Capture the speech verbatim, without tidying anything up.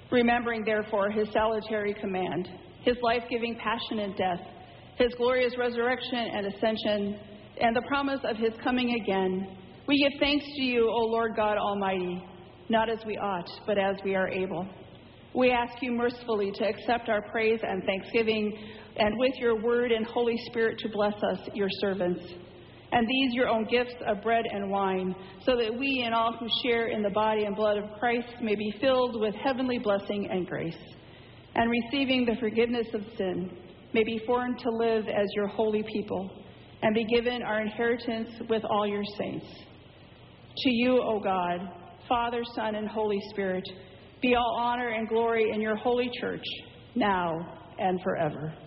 Remembering, therefore, his salutary command, his life-giving passion and death, his glorious resurrection and ascension, and the promise of his coming again, we give thanks to you, O Lord God Almighty, not as we ought, but as we are able. We ask you mercifully to accept our praise and thanksgiving, and with your word and Holy Spirit to bless us, your servants. And these your own gifts of bread and wine, so that we and all who share in the body and blood of Christ may be filled with heavenly blessing and grace, and receiving the forgiveness of sin, may be formed to live as your holy people, and be given our inheritance with all your saints. To you, O God, Father, Son, and Holy Spirit, be all honor and glory in your holy church, now and forever.